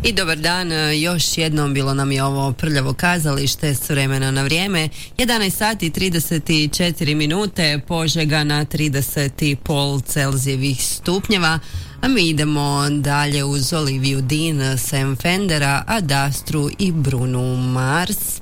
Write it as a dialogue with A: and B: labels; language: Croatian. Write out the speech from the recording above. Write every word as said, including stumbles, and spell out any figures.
A: I dobar dan, još jednom bilo nam je ovo prljavo kazalište s vremena na vrijeme. jedanaest sati i trideset četiri minute, Požega na trideset i pol Celzijevih stupnjeva, a mi idemo dalje uz Oliviju Dean, Sam Fendera, Ad Astru i Bruno Mars.